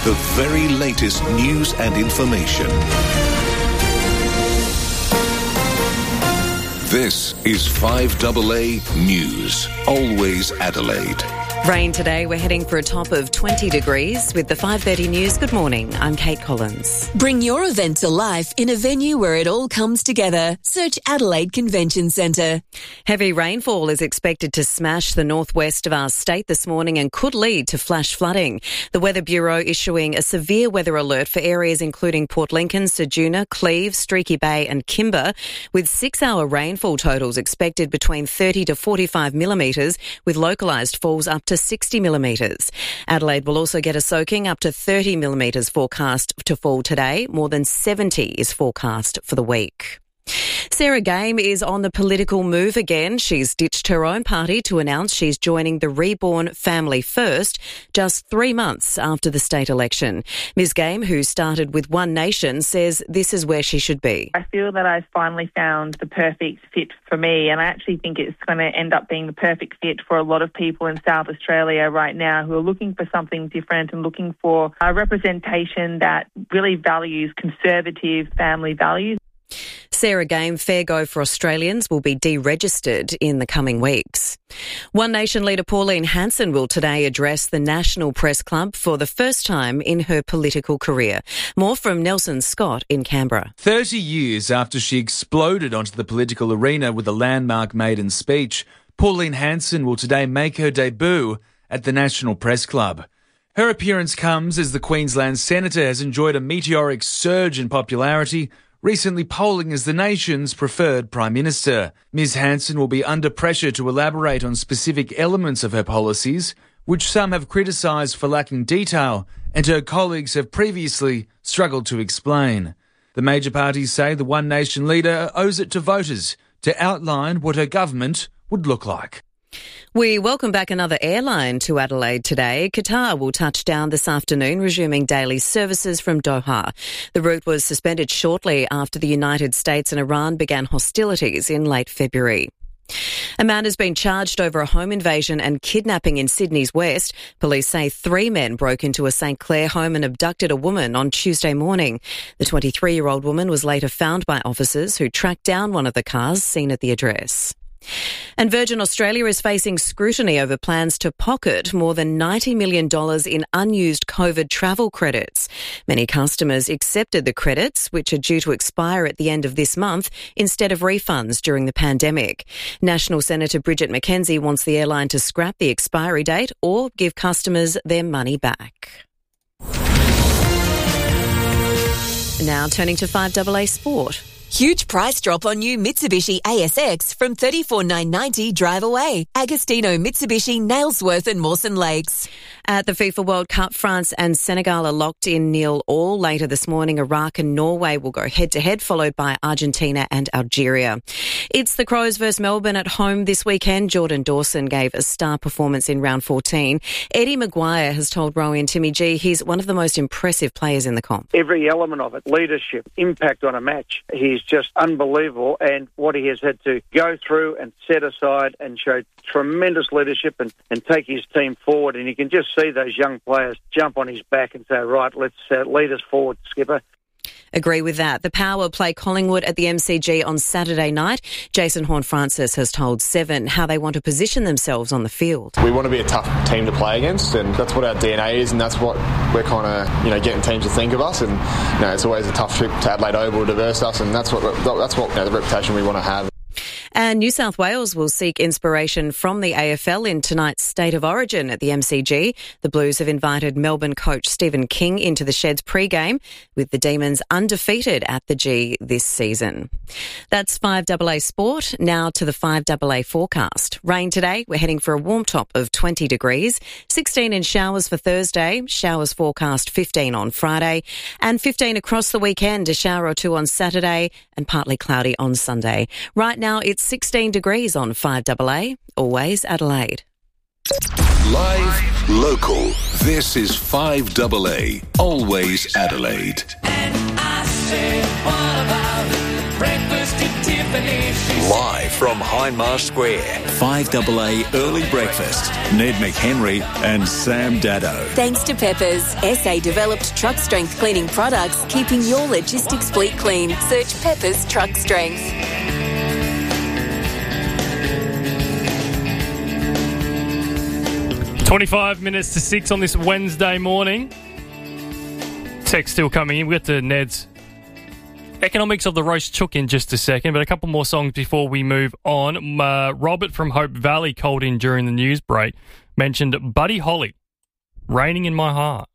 the very latest news and information. This is 5AA News, always Adelaide. Rain today. We're heading for a top of 20 degrees with the 5:30 news. Good morning. I'm Kate Collins. Bring your event to life in a venue where it all comes together. Search Adelaide Convention Centre. Heavy rainfall is expected to smash the northwest of our state this morning and could lead to flash flooding. The Weather Bureau issuing a severe weather alert for areas including Port Lincoln, Ceduna, Cleve, Streaky Bay and Kimber, with 6-hour rainfall totals expected between 30 to 45 millimetres, with localised falls up to 60 millimetres. Adelaide will also get a soaking, up to 30 millimetres forecast to fall today. More than 70 is forecast for the week. Sarah Game is on the political move again. She's ditched her own party to announce she's joining the Reborn Family First just 3 months after the state election. Ms Game, who started with One Nation, says this is where she should be. I feel that I've finally found the perfect fit for me, and I actually think it's going to end up being the perfect fit for a lot of people in South Australia right now who are looking for something different and looking for a representation that really values conservative family values. Sarah Game, Fair Go for Australians, will be deregistered in the coming weeks. One Nation leader Pauline Hanson will today address the National Press Club for the first time in her political career. More from Nelson Scott in Canberra. 30 years after she exploded onto the political arena with a landmark maiden speech, Pauline Hanson will today make her debut at the National Press Club. Her appearance comes as the Queensland Senator has enjoyed a meteoric surge in popularity, recently polling as the nation's preferred Prime Minister. Ms Hanson will be under pressure to elaborate on specific elements of her policies, which some have criticised for lacking detail and her colleagues have previously struggled to explain. The major parties say the One Nation leader owes it to voters to outline what her government would look like. We welcome back another airline to Adelaide today. Qatar will touch down this afternoon, resuming daily services from Doha. The route was suspended shortly after the United States and Iran began hostilities in late February. A man has been charged over a home invasion and kidnapping in Sydney's west. Police say 3 men broke into a St Clair home and abducted a woman on Tuesday morning. The 23-year-old woman was later found by officers who tracked down one of the cars seen at the address. And Virgin Australia is facing scrutiny over plans to pocket more than $90 million in unused COVID travel credits. Many customers accepted the credits, which are due to expire at the end of this month, instead of refunds during the pandemic. National Senator Bridget McKenzie wants the airline to scrap the expiry date or give customers their money back. Now turning to 5AA Sport. Huge price drop on new Mitsubishi ASX from $34,990 drive away. Agostino Mitsubishi, Nailsworth and Mawson Lakes. At the FIFA World Cup, France and Senegal are locked in 0-0. Later this morning, Iraq and Norway will go head-to-head, followed by Argentina and Algeria. It's the Crows versus Melbourne at home this weekend. Jordan Dawson gave a star performance in round 14. Eddie Maguire has told Rowan Timmy G he's one of the most impressive players in the comp. Every element of it, leadership, impact on a match, he's just unbelievable, and what he has had to go through and set aside and show tremendous leadership and take his team forward, and you can just see those young players jump on his back and say, right, let's lead us forward, Skipper. Agree with that. The Power play Collingwood at the MCG on Saturday night. Jason Horne-Francis has told Seven how they want to position themselves on the field. We want to be a tough team to play against, and that's what our DNA is, and that's what we're kind of, getting teams to think of us. And it's always a tough trip to Adelaide Oval to verse us, and that's what the reputation we want to have. And New South Wales will seek inspiration from the AFL in tonight's State of Origin at the MCG. The Blues have invited Melbourne coach Stephen King into the Sheds pre-game, with the Demons undefeated at the G this season. That's 5AA Sport. Now to the 5AA forecast. Rain today. We're heading for a warm top of 20 degrees. 16 in showers for Thursday. Showers forecast 15 on Friday. And 15 across the weekend. A shower or two on Saturday and partly cloudy on Sunday. Right now it's 16 degrees on 5AA, always Adelaide. Live, local. This is 5AA, always Adelaide. And I said, what about breakfast at 10? Live from Hindmarsh Square, 5AA Early Breakfast. Ned McHenry and Sam Daddo. Thanks to Peppers, SA-developed truck strength cleaning products, keeping your logistics fleet clean. Search Peppers Truck Strength. 25 minutes to 6 on this Wednesday morning. Text still coming in. We'll get to Ned's economics of the roast chook in just a second, but a couple more songs before we move on. Robert from Hope Valley called in during the news break, mentioned Buddy Holly, Raining in My Heart.